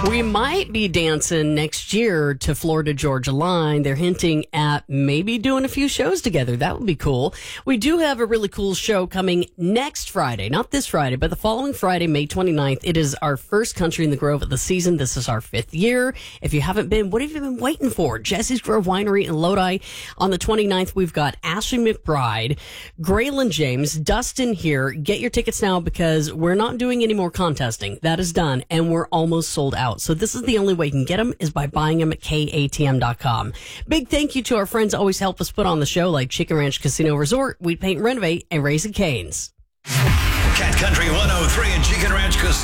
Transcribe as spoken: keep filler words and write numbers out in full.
We might be dancing next year to Florida Georgia Line. They're hinting at maybe doing a few shows together. That would be cool. We do have a really cool show coming next Friday, not this Friday, but the following Friday, May twenty-ninth. It is our first Country in the Grove of the season. This is our fifth year. If you haven't been, what have you been waiting for? Jesse's Grove Winery in Lodi. On the twenty-ninth, we've got Ashley McBride, Graylin James, Dustin here. Get your tickets now because we're not doing any more contesting. That is done, and we're almost sold out. So this is the only way you can get them is by buying them at K A T M dot com. Big thank you to our friends who always help us put on the show, like Chicken Ranch Casino Resort, Weed Paint and Renovate, and Raising Cane's. Cat Country one oh three and Chicken Ranch Casino.